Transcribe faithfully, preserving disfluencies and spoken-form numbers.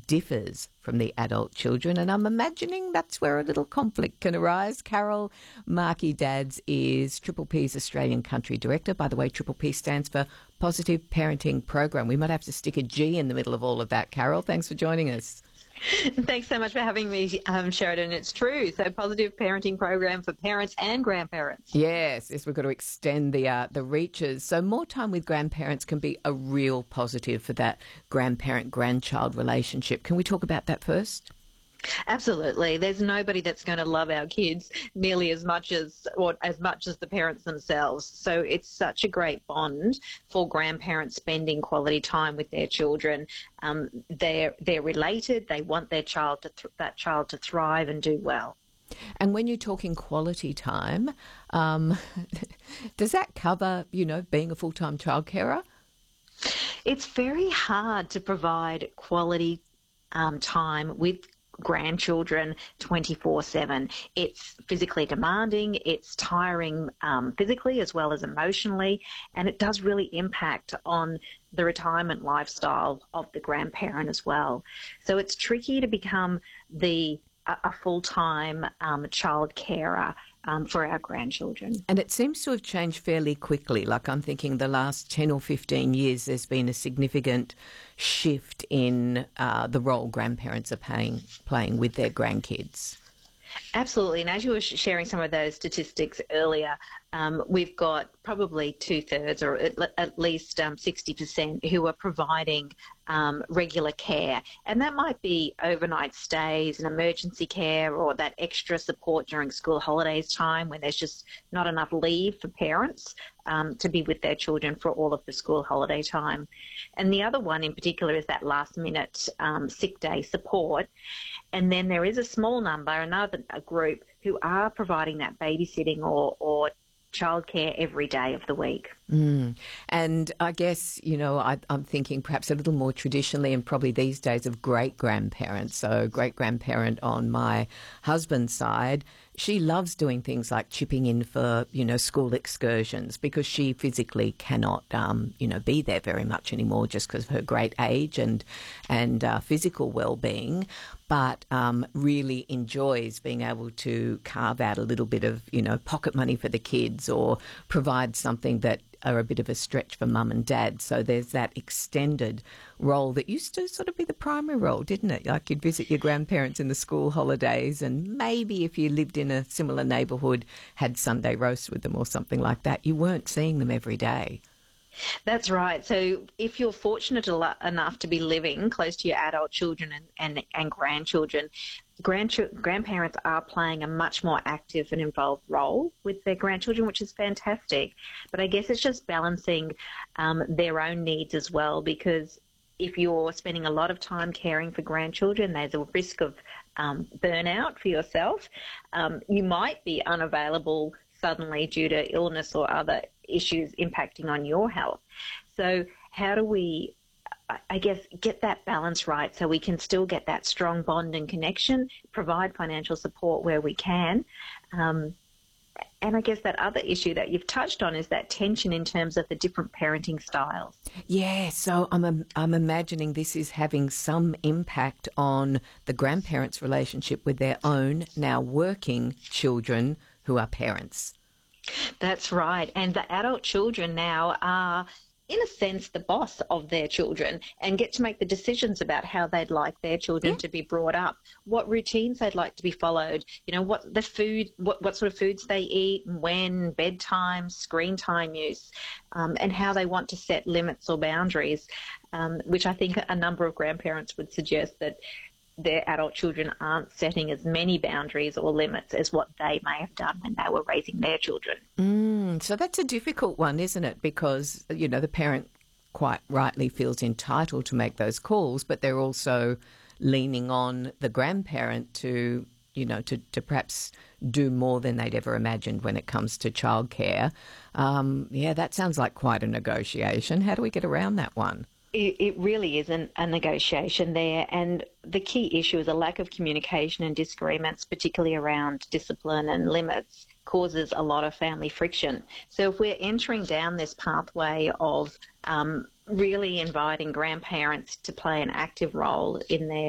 differs from the adult children, and I'm imagining that's where a little conflict can arise. Carol Markey Dadds is Triple P's Australian Country Director. By the way, Triple P stands for Positive Parenting Program. We might have to stick a G in the middle of all of that. Carol, thanks for joining us. Thanks so much for having me, um, Sheridan. It's true. So, positive parenting program for parents and grandparents. Yes, yes, we've got to extend the uh, the reaches. So more time with grandparents can be a real positive for that grandparent-grandchild relationship. Can we talk about that first? Absolutely. There's nobody that's going to love our kids nearly as much as or as much as the parents themselves. So it's such a great bond for grandparents spending quality time with their children. Um, they're they're related. They want their child to th- that child to thrive and do well. And when you're talking quality time, um, does that cover, you know, being a full-time childcarer? It's very hard to provide quality um, time with grandchildren twenty-four seven. It's physically demanding, it's tiring um, physically as well as emotionally, and it does really impact on the retirement lifestyle of the grandparent as well. So it's tricky to become the a, a full-time um, child carer Um, for our grandchildren. And it seems to have changed fairly quickly. Like I'm thinking the last ten or fifteen years there's been a significant shift in uh, the role grandparents are playing, playing with their grandkids. Absolutely. And as you were sharing some of those statistics earlier, um, we've got probably two-thirds or at, at least um, sixty percent who are providing um, regular care. And that might be overnight stays and emergency care or that extra support during school holidays time when there's just not enough leave for parents um, to be with their children for all of the school holiday time. And the other one in particular is that last-minute um, sick day support. And then there is a small number, another a group, who are providing that babysitting or, or childcare every day of the week. Mm. And I guess, you know, I, I'm thinking perhaps a little more traditionally and probably these days of great-grandparents. So great-grandparent on my husband's side, she loves doing things like chipping in for, you know, school excursions because she physically cannot, um, you know, be there very much anymore just because of her great age and, and uh, physical well-being, but um, really enjoys being able to carve out a little bit of, you know, pocket money for the kids or provide something that are a bit of a stretch for mum and dad. So there's that extended role that used to sort of be the primary role, didn't it? Like you'd visit your grandparents in the school holidays and maybe if you lived in a similar neighbourhood, had Sunday roast with them or something like that. You weren't seeing them every day. That's right. So if you're fortunate enough to be living close to your adult children and, and, and grandchildren, Grandch- grandparents are playing a much more active and involved role with their grandchildren, which is fantastic. But I guess it's just balancing um, their own needs as well, because if you're spending a lot of time caring for grandchildren, there's a risk of um, burnout for yourself. Um, you might be unavailable suddenly due to illness or other issues impacting on your health. So how do we I guess, get that balance right so we can still get that strong bond and connection, provide financial support where we can. Um, and I guess that other issue that you've touched on is that tension in terms of the different parenting styles. Yeah, so I'm I'm imagining this is having some impact on the grandparents' relationship with their own now working children who are parents. That's right. And the adult children now are, in a sense, the boss of their children and get to make the decisions about how they'd like their children yeah. to be brought up, what routines they'd like to be followed, you know, what the food, what, what sort of foods they eat, when, bedtime, screen time use, um, and how they want to set limits or boundaries, um, which I think a number of grandparents would suggest that their adult children aren't setting as many boundaries or limits as what they may have done when they were raising their children. Mm, so that's a difficult one, isn't it? Because, you know, the parent quite rightly feels entitled to make those calls, but they're also leaning on the grandparent to, you know, to, to perhaps do more than they'd ever imagined when it comes to childcare. Um, yeah, that sounds like quite a negotiation. How do we get around that one? It, it really isn't a negotiation there, and the key issue is a lack of communication and disagreements, particularly around discipline and limits, causes a lot of family friction. So if we're entering down this pathway of um, really inviting grandparents to play an active role in their